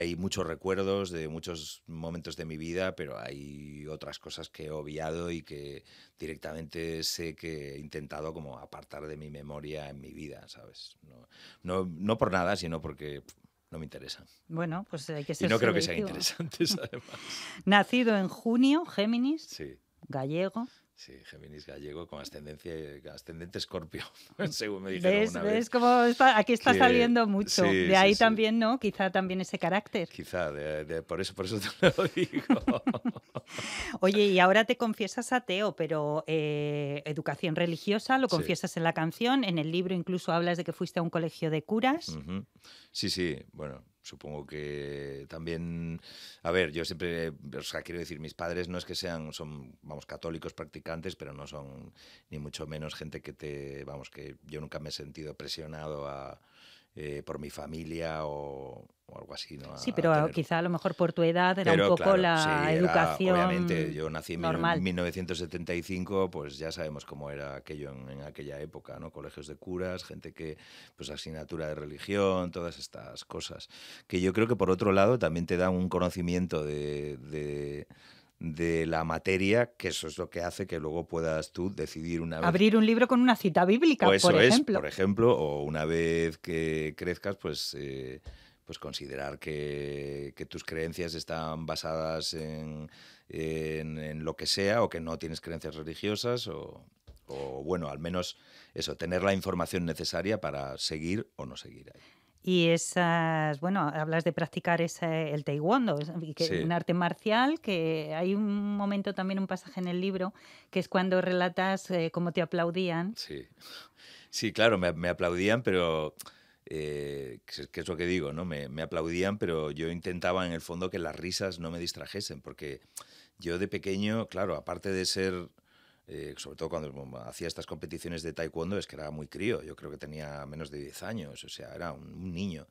hay muchos recuerdos de muchos momentos de mi vida, pero hay otras cosas que he obviado y que directamente sé que he intentado como apartar de mi memoria en mi vida, ¿sabes? No por nada, sino porque no me interesan. Bueno, pues hay que Y ser no creo que sean selectivo. interesantes, además. Nacido en junio, Géminis, Sí, gallego. sí, Géminis gallego con ascendente Escorpio, según me dijeron ¿Ves? una ¿Ves vez. cómo aquí está Que saliendo mucho? sí, De sí, ahí sí. también, ¿no? Quizá también ese carácter. Quizá, por eso te lo digo. Oye, y ahora te confiesas ateo, pero educación religiosa, lo Sí. confiesas en la canción, en el libro incluso hablas de que fuiste a un colegio de curas. Ujú. Sí, sí, bueno, supongo que también, a ver, yo siempre, o sea, quiero decir, mis padres no es que son, vamos, católicos practicantes, pero no son ni mucho menos gente vamos, que yo nunca me he sentido presionado por mi familia o algo así, ¿no? Sí, A pero tener. quizá a lo mejor por tu edad era un Pero poco claro, la sí, obviamente, educación yo nací en normal. 1975, pues ya sabemos cómo era aquello en aquella época, ¿no? Colegios de curas, gente que, pues asignatura de religión, todas estas cosas, que yo creo que por otro lado también te dan un conocimiento de la materia, que eso es lo que hace que luego puedas tú decidir una vez. Abrir un libro con una cita O bíblica, por eso es, ejemplo. por ejemplo, o una vez que crezcas, pues considerar que tus creencias están basadas en lo que sea, o que no tienes creencias religiosas, o bueno, al menos eso, tener la información necesaria para seguir o no seguir ahí. Y esas, bueno, hablas de practicar el taekwondo, y que Sí, un arte marcial que hay un momento también, un pasaje en el libro, que es cuando relatas cómo te aplaudían. sí. Sí, claro, me aplaudían, pero que es lo que digo, ¿no? Me aplaudían, pero yo intentaba en el fondo que las risas no me distrajesen, porque yo de pequeño, claro, aparte de ser, sobre todo cuando hacía estas competiciones de taekwondo, es que era muy crío, yo creo que tenía menos de 10 años, o sea, era un niño.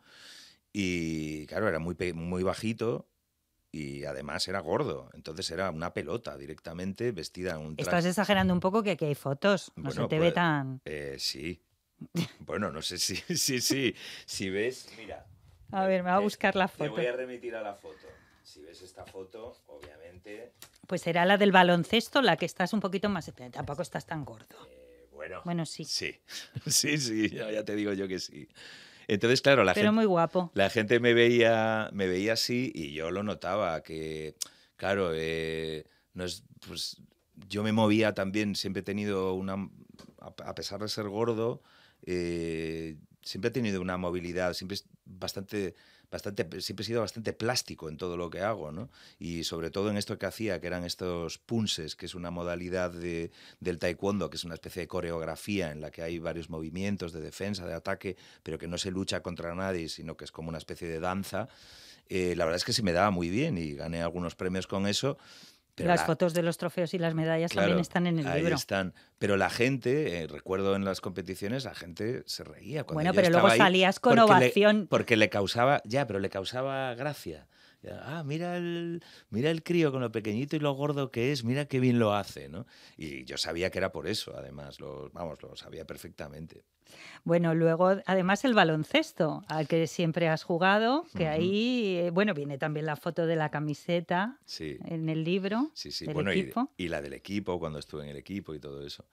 Y claro, era muy bajito y además era gordo, entonces era una pelota directamente vestida en un Estás traje. exagerando un poco, que aquí hay fotos, no se Bueno, te ve pues tan... sí. Bueno, no sé si, sí. Si ves, mira, A ver, me va a buscar la te voy foto. a remitir a la foto. Si ves esta foto, obviamente, Pues será la del baloncesto, la que estás un poquito más... Tampoco estás tan gordo. bueno, Bueno, sí, sí. Sí, ya te digo yo que sí. Entonces, claro, la pero gente, muy guapo. la gente me veía así y yo lo notaba, que, claro, no es, pues, yo me movía también, siempre he tenido a pesar de ser gordo, siempre he tenido una movilidad, siempre he sido bastante plástico en todo lo que hago, ¿no? Y sobre todo en esto que hacía, que eran estos punses, que es una modalidad del taekwondo, que es una especie de coreografía en la que hay varios movimientos de defensa, de ataque, pero que no se lucha contra nadie, sino que es como una especie de danza. La verdad es que se me daba muy bien y gané algunos premios con eso, pero Las fotos de los trofeos y las medallas también claro, están en el ahí libro. están. Pero la gente, recuerdo en las competiciones, la gente se reía cuando Bueno, yo pero luego estaba ahí salías con porque le, ovación. porque le causaba, ya, pero le causaba gracia. Ya, mira el crío con lo pequeñito y lo gordo que es, mira qué bien lo hace, ¿no? Y yo sabía que era por eso, además, vamos, lo sabía perfectamente. Bueno, luego además el baloncesto, al que siempre has jugado, que Ujú. ahí, bueno, viene también la foto de la camiseta Sí, en el libro sí, sí. del Bueno, equipo. y la del equipo, cuando estuve en el equipo y todo eso.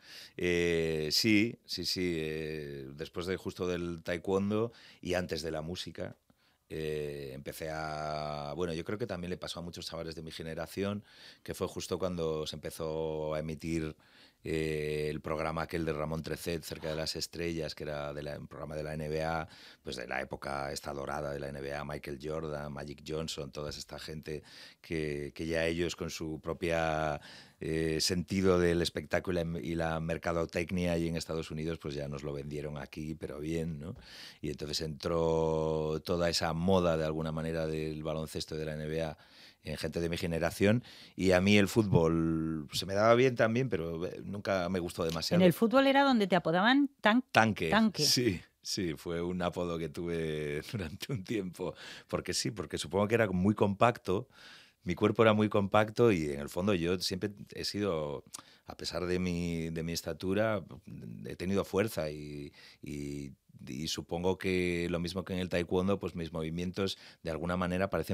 Sí, sí, sí. Después de justo del taekwondo y antes de la música, empecé a... Bueno, yo creo que también le pasó a muchos chavales de mi generación, que fue justo cuando se empezó a emitir el programa aquel de Ramón Trecet, Cerca de las Estrellas, que era un programa de la NBA, pues de la época esta dorada de la NBA, Michael Jordan, Magic Johnson, toda esta gente que ya ellos con su propia sentido del espectáculo y la mercadotecnia y en Estados Unidos pues ya nos lo vendieron aquí, pero bien, ¿no? Y entonces entró toda esa moda de alguna manera del baloncesto de la NBA en gente de mi generación, y a mí el fútbol se me daba bien también, pero nunca me gustó En el demasiado. fútbol era donde te apodaban Tanque, tanque. sí, sí, fue un apodo que tuve durante un tiempo, porque sí, porque supongo que era muy compacto, mi cuerpo era muy compacto y en el fondo yo siempre he sido, a pesar de mi estatura, he tenido fuerza y supongo que lo mismo que en el taekwondo, pues mis movimientos de alguna manera parecen